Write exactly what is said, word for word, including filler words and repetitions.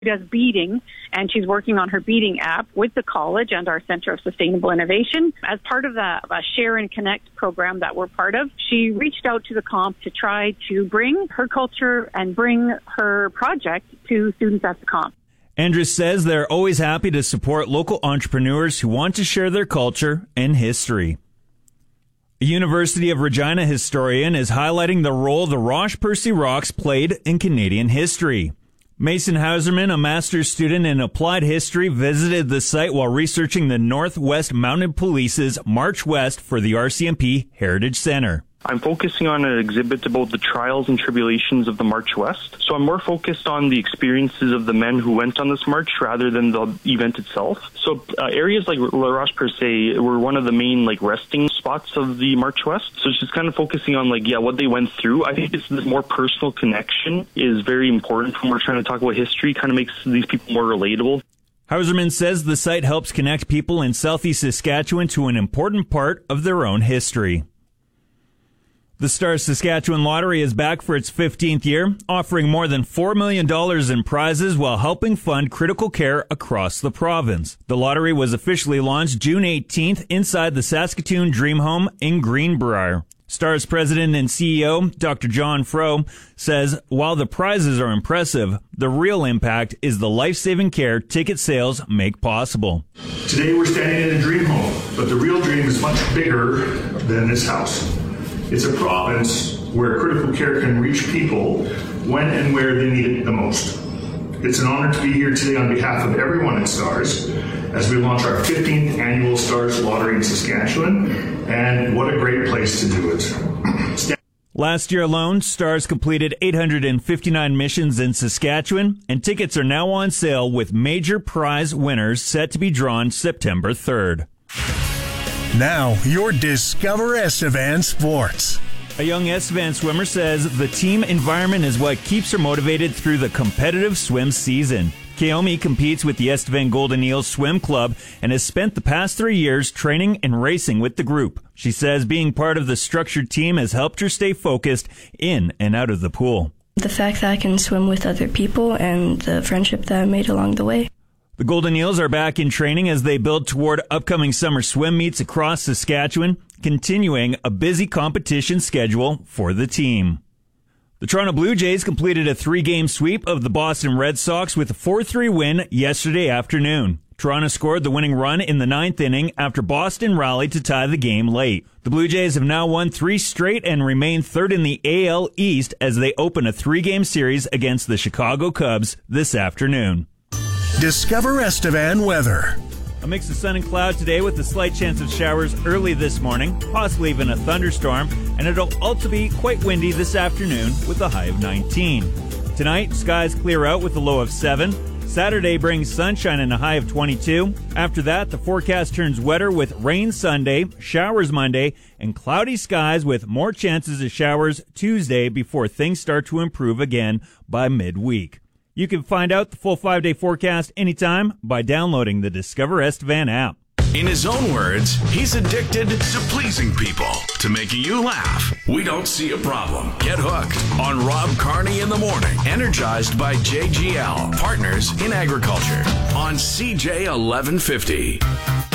does beading, and she's working on her beading app with the college and our Center of Sustainable Innovation. As part of the uh, Share and Connect program that we're part of, she reached out to the comp to try to bring her culture and bring her project to students at the comp. Andrus says they're always happy to support local entrepreneurs who want to share their culture and history. A University of Regina historian is highlighting the role the Rosh Percy Rocks played in Canadian history. Mason Hauserman, a master's student in applied history, visited the site while researching the Northwest Mounted Police's March West for the R C M P Heritage Center. I'm focusing on an exhibit about the trials and tribulations of the March West. So I'm more focused on the experiences of the men who went on this march rather than the event itself. So uh, areas like La Roche per se were one of the main like resting spots of the March West. So it's just kind of focusing on like, yeah, what they went through. I think it's this more personal connection is very important when we're trying to talk about history. Kind of makes these people more relatable. Hauserman says the site helps connect people in southeast Saskatchewan to an important part of their own history. The Stars Saskatchewan Lottery is back for its fifteenth year, offering more than four million dollars in prizes while helping fund critical care across the province. The lottery was officially launched June eighteenth inside the Saskatoon Dream Home in Greenbrier. Stars president and C E O, Doctor John Froh, says while the prizes are impressive, the real impact is the life-saving care ticket sales make possible. Today we're standing in a dream home, but the real dream is much bigger than this house. It's a province where critical care can reach people when and where they need it the most. It's an honor to be here today on behalf of everyone at Stars as we launch our fifteenth annual Stars Lottery in Saskatchewan, and what a great place to do it. St- Last year alone, Stars completed eight hundred fifty-nine missions in Saskatchewan, and tickets are now on sale with major prize winners set to be drawn September third. Now, your Discover Estevan Sports. A young Estevan swimmer says the team environment is what keeps her motivated through the competitive swim season. Kaomi competes with the Estevan Golden Eels Swim Club and has spent the past three years training and racing with the group. She says being part of the structured team has helped her stay focused in and out of the pool. The fact that I can swim with other people and the friendship that I made along the way. The Golden Eels are back in training as they build toward upcoming summer swim meets across Saskatchewan, continuing a busy competition schedule for the team. The Toronto Blue Jays completed a three-game sweep of the Boston Red Sox with a four three win yesterday afternoon. Toronto scored the winning run in the ninth inning after Boston rallied to tie the game late. The Blue Jays have now won three straight and remain third in the A L East as they open a three-game series against the Chicago Cubs this afternoon. Discover Estevan weather. A mix of sun and cloud today with a slight chance of showers early this morning, possibly even a thunderstorm, and it'll also be quite windy this afternoon with a high of nineteen. Tonight, skies clear out with a low of seven. Saturday brings sunshine and a high of twenty-two. After that, the forecast turns wetter with rain Sunday, showers Monday, and cloudy skies with more chances of showers Tuesday before things start to improve again by midweek. You can find out the full five-day forecast anytime by downloading the Discover Estevan app. In his own words, he's addicted to pleasing people, to making you laugh. We don't see a problem. Get hooked on Rob Carney in the morning, energized by J G L, Partners in Agriculture, on C J eleven fifty.